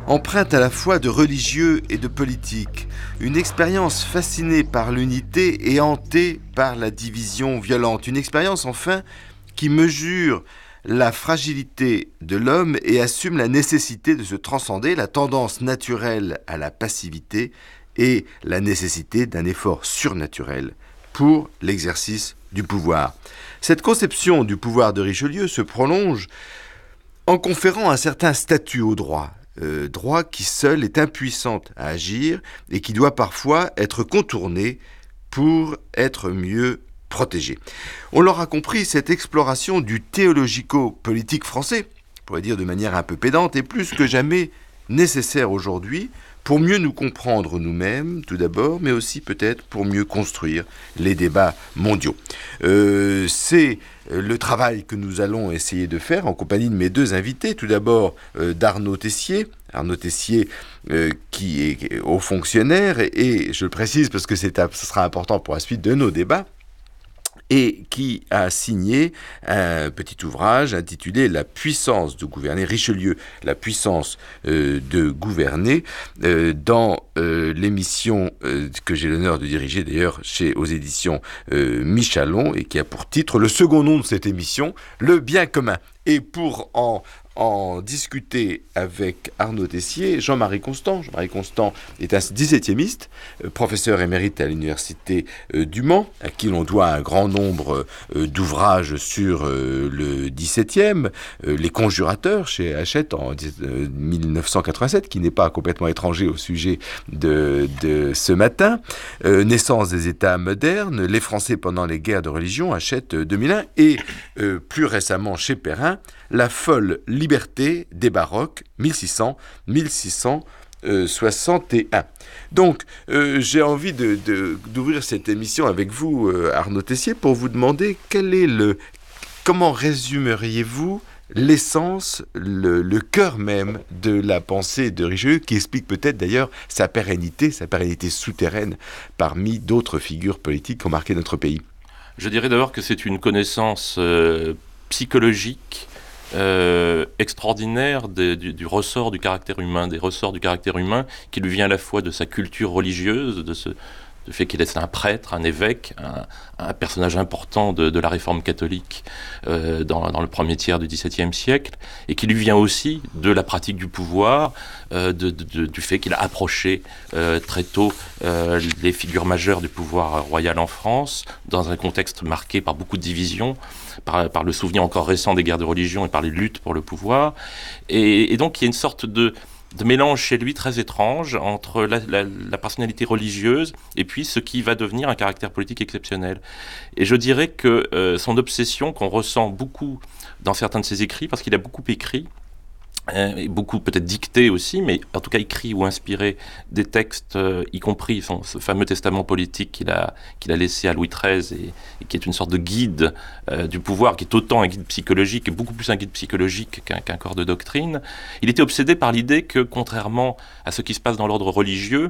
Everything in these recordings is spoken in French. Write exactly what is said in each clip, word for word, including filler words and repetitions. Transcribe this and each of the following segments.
empreinte à la fois de religieux et de politique, une expérience fascinée par l'unité et hantée par la division violente, une expérience enfin qui mesure la fragilité de l'homme et assume la nécessité de se transcender, la tendance naturelle à la passivité et la nécessité d'un effort surnaturel pour l'exercice du pouvoir. Cette conception du pouvoir de Richelieu se prolonge en conférant un certain statut au droit, euh, droit qui seul est impuissant à agir et qui doit parfois être contourné pour être mieux protégé. On l'aura compris, cette exploration du théologico-politique français, on pourrait dire de manière un peu pédante, est plus que jamais nécessaire aujourd'hui pour mieux nous comprendre nous-mêmes, tout d'abord, mais aussi peut-être pour mieux construire les débats mondiaux. Euh, c'est le travail que nous allons essayer de faire en compagnie de mes deux invités. Tout d'abord euh, d'Arnaud Tessier, Arnaud Tessier euh, qui est haut fonctionnaire, et, et je le précise parce que c'est, ce sera important pour la suite de nos débats, et qui a signé un petit ouvrage intitulé « La puissance de gouverner », Richelieu, la puissance euh, de gouverner, euh, dans euh, l'émission euh, que j'ai l'honneur de diriger d'ailleurs chez aux éditions euh, Michalon, et qui a pour titre le second nom de cette émission, « Le bien commun ». Et pour en en discuter avec Arnaud Tessier, Jean-Marie Constant. Jean-Marie Constant est un dix-septiémiste, euh, professeur émérite à l'université euh, du Mans, à qui l'on doit un grand nombre euh, d'ouvrages sur euh, le dix-septième, euh, Les Conjurateurs chez Hachette en euh, mille neuf cent quatre-vingt-sept, qui n'est pas complètement étranger au sujet de, de ce matin, euh, Naissance des États modernes, Les Français pendant les guerres de religion, Hachette euh, deux mille un, et euh, plus récemment chez Perrin, La folle liberté des baroques, mille six cents à mille six cent soixante et un. Donc, euh, j'ai envie de, de, d'ouvrir cette émission avec vous, euh, Arnaud Tessier, pour vous demander quel est le, comment résumeriez-vous l'essence, le, le cœur même de la pensée de Richelieu, qui explique peut-être d'ailleurs sa pérennité, sa pérennité souterraine parmi d'autres figures politiques qui ont marqué notre pays. Je dirais d'abord que c'est une connaissance euh, psychologique Euh, extraordinaire de, du, du ressort du caractère humain, des ressorts du caractère humain qui lui vient à la fois de sa culture religieuse, de ce du fait qu'il est un prêtre, un évêque, un, un personnage important de, de la réforme catholique euh, dans, dans le premier tiers du dix-septième siècle, et qui lui vient aussi de la pratique du pouvoir, euh, de, de, de, du fait qu'il a approché euh, très tôt euh, les figures majeures du pouvoir royal en France, dans un contexte marqué par beaucoup de divisions, par, par le souvenir encore récent des guerres de religion et par les luttes pour le pouvoir. Et, et donc il y a une sorte de de mélange chez lui très étrange entre la, la, la personnalité religieuse et puis ce qui va devenir un caractère politique exceptionnel. Et je dirais que euh, son obsession, qu'on ressent beaucoup dans certains de ses écrits, parce qu'il a beaucoup écrit, euh, et beaucoup peut-être dicté aussi, mais en tout cas écrit ou inspiré des textes, euh, y compris son, ce fameux testament politique qu'il a, qu'il a laissé à Louis treize, et, et qui est une sorte de guide euh, du pouvoir, qui est autant un guide psychologique, et beaucoup plus un guide psychologique qu'un, qu'un corps de doctrine. Il était obsédé par l'idée que, contrairement à ce qui se passe dans l'ordre religieux,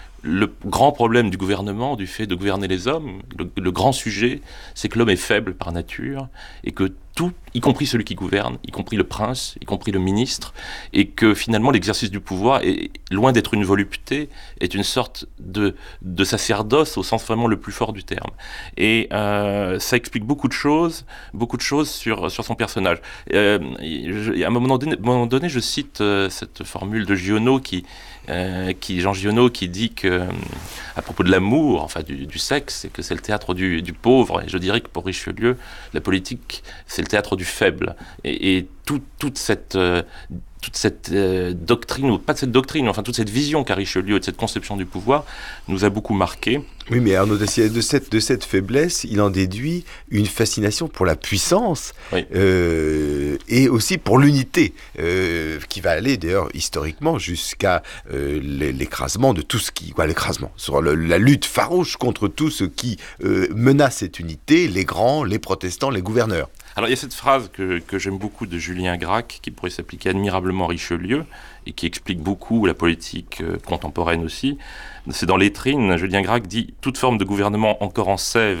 le grand problème du gouvernement, du fait de gouverner les hommes, le, le grand sujet, c'est que l'homme est faible par nature, et que tout, y compris celui qui gouverne, y compris le prince, y compris le ministre, et que finalement l'exercice du pouvoir est loin d'être une volupté, est une sorte de, de sacerdoce au sens vraiment le plus fort du terme. Et euh, ça explique beaucoup de choses, beaucoup de choses sur, sur son personnage. Euh, je, à un moment donné, à un moment donné je cite euh, cette formule de Giono qui Euh, qui, Jean Giono, qui dit que, euh, à propos de l'amour, enfin du, du sexe, c'est que c'est le théâtre du, du pauvre. Et je dirais que pour Richelieu, la politique, c'est le théâtre du faible. Et, et tout, toute cette, euh, toute cette euh, doctrine, ou pas de cette doctrine, enfin toute cette vision qu'a Richelieu de cette conception du pouvoir, nous a beaucoup marqué. Oui, mais Arnaud Tessier, de cette, de cette faiblesse, il en déduit une fascination pour la puissance, oui. euh, et aussi pour l'unité, euh, qui va aller d'ailleurs historiquement jusqu'à euh, l'écrasement de tout ce qui... Quoi, l'écrasement, sur le, la lutte farouche contre tout ce qui euh, menace cette unité, les grands, les protestants, les gouverneurs. Alors il y a cette phrase que, que j'aime beaucoup de Julien Gracq, qui pourrait s'appliquer admirablement à Richelieu, et qui explique beaucoup la politique euh, contemporaine aussi. C'est dans Lettrines, Julien Gracq dit « Toute forme de gouvernement encore en sève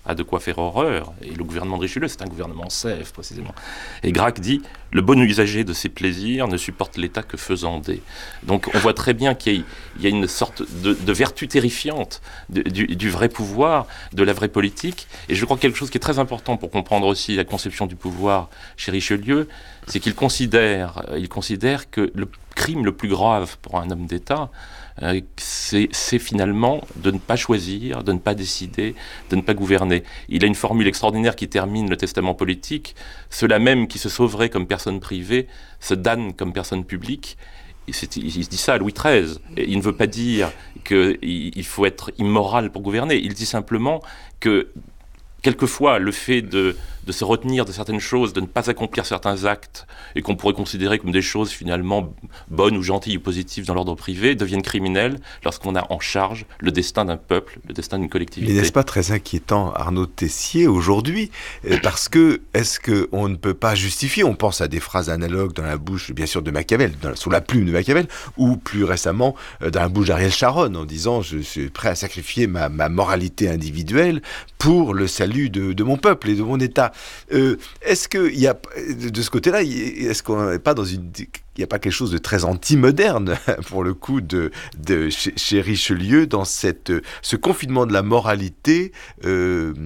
a de quoi faire horreur. Et le gouvernement de Richelieu, c'est un gouvernement sève, précisément. Et Gracq dit « Le bon usager de ses plaisirs ne supporte l'État que faisandé ». Donc on voit très bien qu'il y a, il y a une sorte de, de vertu terrifiante de, du, du vrai pouvoir, de la vraie politique. Et je crois que quelque chose qui est très important pour comprendre aussi la conception du pouvoir chez Richelieu, c'est qu'il considère, il considère que le crime le plus grave pour un homme d'État, euh, c'est, c'est finalement de ne pas choisir, de ne pas décider, de ne pas gouverner. Il a une formule extraordinaire qui termine le testament politique. Ceux-là même qui se sauveraient comme personne privée se damnent comme personne publique. Et c'est, il dit ça à Louis treize. Et il ne veut pas dire qu'il il faut être immoral pour gouverner. Il dit simplement que quelquefois, le fait de, de se retenir de certaines choses, de ne pas accomplir certains actes, et qu'on pourrait considérer comme des choses finalement bonnes ou gentilles ou positives dans l'ordre privé, deviennent criminels lorsqu'on a en charge le destin d'un peuple, le destin d'une collectivité. Mais n'est-ce pas très inquiétant, Arnaud Tessier, aujourd'hui, parce que, est-ce qu'on ne peut pas justifier, on pense à des phrases analogues dans la bouche, bien sûr, de Machiavel, dans, sous la plume de Machiavel, ou plus récemment, dans la bouche d'Ariel Sharon, en disant « je suis prêt à sacrifier ma, ma moralité individuelle pour le salut De, de mon peuple et de mon État. Euh, est-ce qu'il y a, de ce côté-là, est-ce qu'on n'est pas dans une... Il n'y a pas quelque chose de très anti-moderne, pour le coup, de, de, chez, chez Richelieu, dans cette, ce confinement de la moralité euh,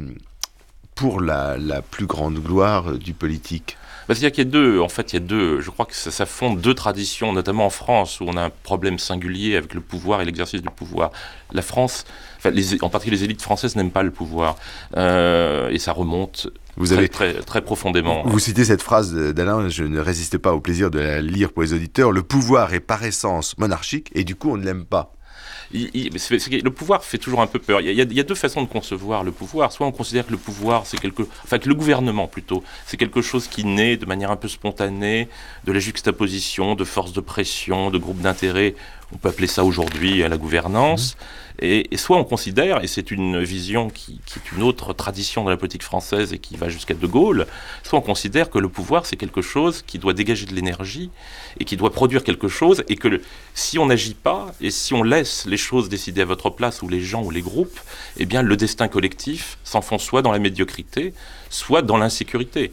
pour la, la plus grande gloire du politique ? C'est-à-dire qu'il y a deux, en fait, il y a deux, je crois que ça, ça fonde deux traditions, notamment en France, où on a un problème singulier avec le pouvoir et l'exercice du pouvoir. La France, enfin, les, en particulier les élites françaises n'aiment pas le pouvoir, euh, et ça remonte vous très, avez, très, très profondément. Vous citez cette phrase d'Alain, je ne résiste pas au plaisir de la lire pour les auditeurs, le pouvoir est par essence monarchique, et du coup on ne l'aime pas. Il, il, c'est, c'est, le pouvoir fait toujours un peu peur. Il y, a, il y a deux façons de concevoir le pouvoir. Soit on considère que le pouvoir, c'est quelque, enfin que le gouvernement plutôt, c'est quelque chose qui naît de manière un peu spontanée, de la juxtaposition, de forces de pression, de groupes d'intérêt. On peut appeler ça aujourd'hui la gouvernance. Mmh. Et, et soit on considère, et c'est une vision qui, qui est une autre tradition de la politique française et qui va jusqu'à De Gaulle, soit on considère que le pouvoir c'est quelque chose qui doit dégager de l'énergie et qui doit produire quelque chose, et que le, si on n'agit pas et si on laisse les choses décider à votre place, ou les gens ou les groupes, eh bien le destin collectif s'enfonce soit dans la médiocrité, soit dans l'insécurité.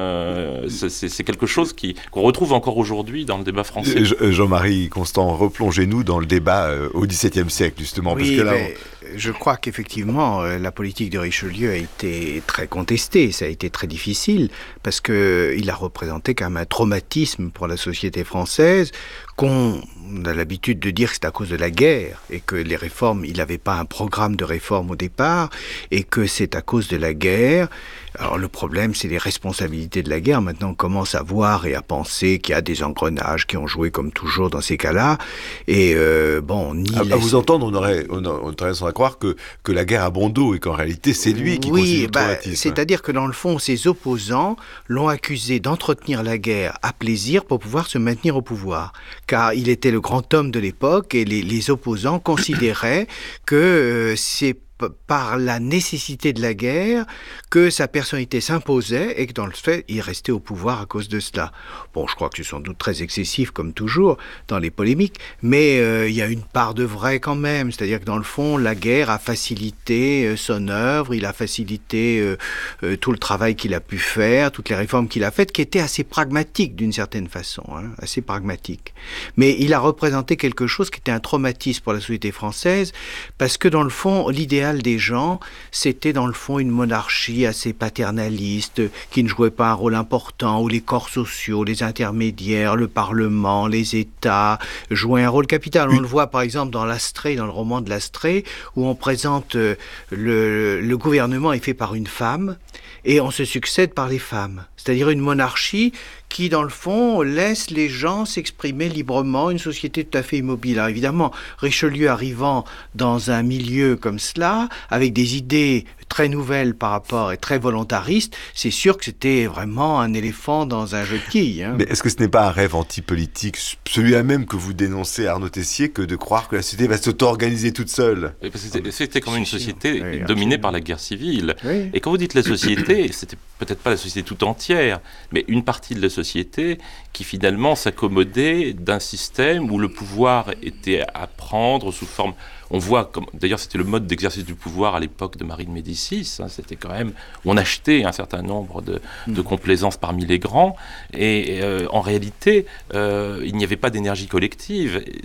Euh, c'est, c'est quelque chose qui, qu'on retrouve encore aujourd'hui dans le débat français. Jean-Marie Constant, replongez-nous dans le débat euh, au XVIIe siècle, justement. Oui, parce que là, on... je crois qu'effectivement, euh, la politique de Richelieu a été très contestée. Ça a été très difficile, parce qu'il a représenté quand même un traumatisme pour la société française, qu'on a l'habitude de dire que c'est à cause de la guerre, et que les réformes, il n'avait pas un programme de réforme au départ, et que c'est à cause de la guerre. Alors le problème, c'est les responsabilités de la guerre. Maintenant, on commence à voir et à penser qu'il y a des engrenages qui ont joué comme toujours dans ces cas-là. Et euh, bon, ni à, laisse... à vous entendre, on aurait, on aurait tendance à croire que, que la guerre a bon dos et qu'en réalité, c'est lui qui oui, constitue le bah, traumatisme. C'est-à-dire que dans le fond, ses opposants l'ont accusé d'entretenir la guerre à plaisir pour pouvoir se maintenir au pouvoir. Car il était le grand homme de l'époque, et les, les opposants considéraient que euh, c'est par la nécessité de la guerre que sa personnalité s'imposait, et que dans le fait, il restait au pouvoir à cause de cela. Bon, je crois que c'est sans doute très excessif, comme toujours, dans les polémiques, mais euh, il y a une part de vrai quand même. C'est-à-dire que dans le fond, la guerre a facilité euh, son œuvre, il a facilité euh, euh, tout le travail qu'il a pu faire, toutes les réformes qu'il a faites, qui étaient assez pragmatiques d'une certaine façon, hein, assez pragmatiques. Mais il a représenté quelque chose qui était un traumatisme pour la société française, parce que dans le fond, l'idéal des gens, c'était dans le fond une monarchie assez paternaliste, qui ne jouait pas un rôle important, où les corps sociaux, les intermédiaires, le Parlement, les États jouaient un rôle capital. On le voit par exemple dans l'Astrée, dans le roman de l'Astrée, où on présente euh, le, le gouvernement est fait par une femme, et on se succède par les femmes. C'est-à-dire une monarchie qui, dans le fond, laisse les gens s'exprimer librement, une société tout à fait immobile. Alors évidemment, Richelieu arrivant dans un milieu comme cela, avec des idées très nouvelles par rapport et très volontaristes, c'est sûr que c'était vraiment un éléphant dans un jeu de quilles. Hein. Mais est-ce que ce n'est pas un rêve antipolitique, celui-là même que vous dénoncez, Arnaud Tessier, que de croire que la société va s'auto-organiser toute seule ? C'était, c'était comme une société oui, dominée absolument. par la guerre civile. Oui. Et quand vous dites la société, c'était peut-être pas la société tout entière, mais une partie de la société qui finalement s'accommodaient d'un système où le pouvoir était à prendre sous forme... On voit, comme, d'ailleurs c'était le mode d'exercice du pouvoir à l'époque de Marie de Médicis, hein, c'était quand même, on achetait un certain nombre de, de complaisances parmi les grands, et euh, en réalité, euh, il n'y avait pas d'énergie collective.